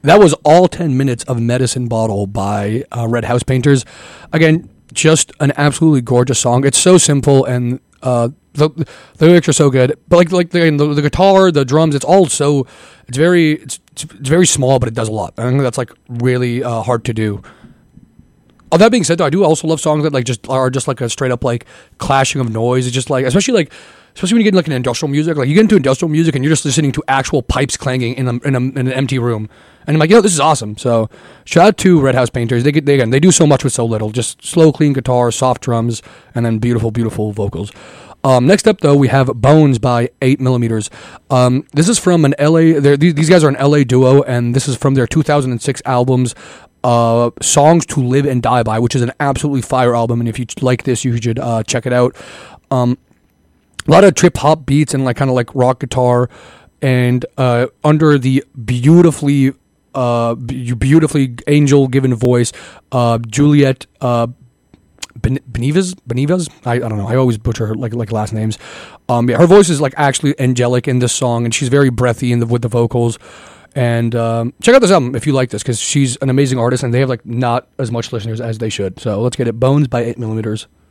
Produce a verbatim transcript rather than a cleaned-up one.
that was all ten minutes of Medicine Bottle by uh, Red House Painters. Again, just an absolutely gorgeous song. It's so simple, and uh, the the lyrics are so good. But like like the, the, the guitar, the drums, it's all so it's very it's, it's very small, but it does a lot. I think that's like really uh, hard to do. All that being said, though, I do also love songs that like just are just like a straight up like clashing of noise. It's just like especially like. Especially when you get into like an industrial music, like you get into industrial music and you're just listening to actual pipes clanging in, a, in, a, in an empty room, and I'm like, you know, this is awesome. So, shout out to Red House Painters. They get they again they do so much with so little. Just slow, clean guitar, soft drums, and then beautiful, beautiful vocals. Um, next up, though, we have Bones by eight millimeters. Um, this is from an L A. These, these guys are an L A duo, and this is from their two thousand six albums. Uh, Songs to Live and Die By, which is an absolutely fire album, and if you like this, you should uh, check it out. Um, A lot of trip hop beats and like kind of like rock guitar, and uh, under the beautifully, uh, beautifully angel given voice, uh, Juliet uh, ben- Benivez. Benivez. I, I don't know. I always butcher her like like last names. Um, yeah, her voice is like actually angelic in this song, and she's very breathy in the with the vocals. And um, check out this album if you like this, because she's an amazing artist, and they have like not as much listeners as they should. So let's get it. Bones by eight millimeters.